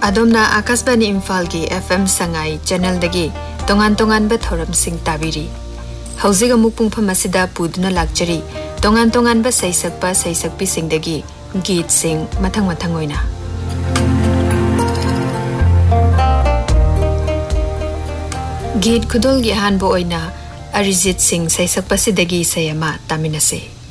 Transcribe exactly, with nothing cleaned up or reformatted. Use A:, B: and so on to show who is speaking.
A: Adomna Akasbani Imphal-gi F M Sangai channel-dagi tongan-tongan-ba thoram-sing tabiri. Hauziga mukpung phamasida puduna lakjari tongan-tongan-ba saisakpa saisakpi-singdagi geet-sing mathang-mathang oina. Geet khudol-gi ahanba oina Arijit Singh saisakpa-sidagi sayama taminase.